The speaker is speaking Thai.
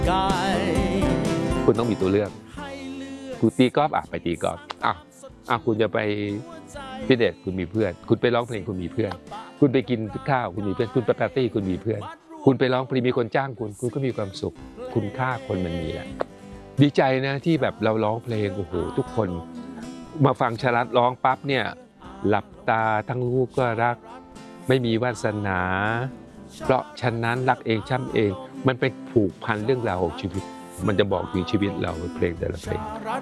คุณต้องมีตัวเลือกคุณตีกอล์ฟไปตีกอล์ฟคุณจะไปฟิตเนสคุณมีเพื่อนคุณไปร้องเพลงคุณมีเพื่อนคุณไปกินข้าวคุณมีเพื่อนคุณไปปาร์ตี้คุณมีเพื่อนคุณไปร้องเพลงมีคนจ้างคุณก็มีความสุขคุณค่าคนมันมีแหละดีใจนะที่แบบเราร้องเพลงโอ้โหทุกคนมาฟังชลัดร้องปั๊บเนี่ยหลับตาทั้งลูกก็รักไม่มีวาสนาเพราะฉะนั้นรักเองช่ำเองมันเป็นผูกพันเรื่องราวของชีวิตมันจะบอกถึงชีวิตเราเพลงแต่ละเพลง